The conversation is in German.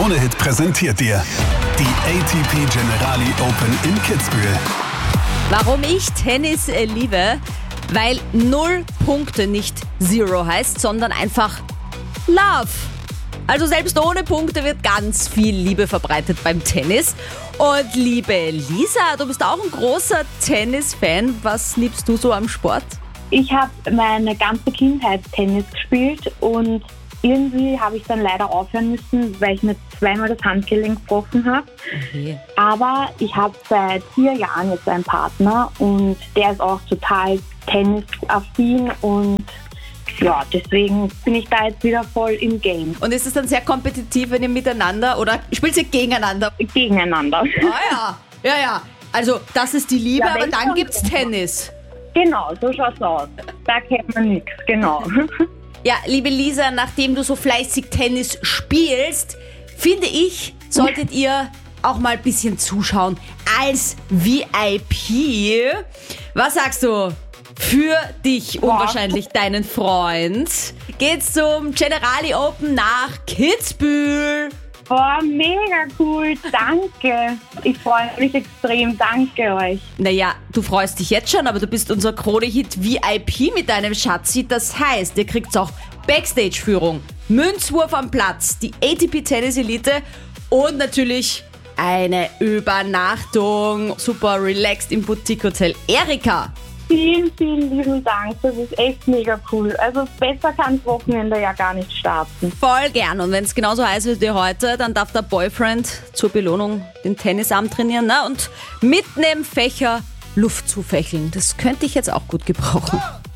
Krone-Hit präsentiert dir die ATP Generali Open in Kitzbühel. Warum ich Tennis liebe? Weil 0 Punkte nicht Zero heißt, sondern einfach Love. Also selbst ohne Punkte wird ganz viel Liebe verbreitet beim Tennis. Und liebe Lisa, du bist auch ein großer Tennis-Fan. Was liebst du so am Sport? Ich habe meine ganze Kindheit Tennis gespielt und irgendwie habe ich dann leider aufhören müssen, weil ich mir zweimal das Handgelenk gebrochen habe. Okay. Aber ich habe seit 4 Jahren jetzt einen Partner und der ist auch total tennisaffin und ja, deswegen bin ich da jetzt wieder voll im Game. Und ist es dann sehr kompetitiv, wenn ihr miteinander oder spielt ihr gegeneinander? Gegeneinander. Ah ja, ja. Also das ist die Liebe, Ja, aber wenn dann schon. gibt's Tennis. Genau, so schaut's aus. Da kennt man nichts, genau. Ja, liebe Lisa, nachdem du so fleißig Tennis spielst, finde ich, solltet ihr auch mal ein bisschen zuschauen als VIP. Was sagst du? Für dich und Wow. wahrscheinlich deinen Freund geht's zum Generali Open nach Kitzbühel. Boah, mega cool, danke. Ich freue mich extrem, danke euch. Naja, du freust dich jetzt schon, aber du bist unser Krone-Hit VIP mit deinem Schatzi. Das heißt, ihr kriegt auch Backstage-Führung, Münzwurf am Platz, die ATP Tennis Elite und natürlich eine Übernachtung. Super relaxed im Boutique-Hotel Erika. Vielen, vielen lieben Dank, das ist echt mega cool. Also besser kann das Wochenende ja gar nicht starten. Voll gern. Und wenn es genauso heiß ist wie heute, dann darf der Boyfriend zur Belohnung den Tennisarm trainieren, ne? Und mitten im Fächer Luft zufächeln. Das könnte ich jetzt auch gut gebrauchen.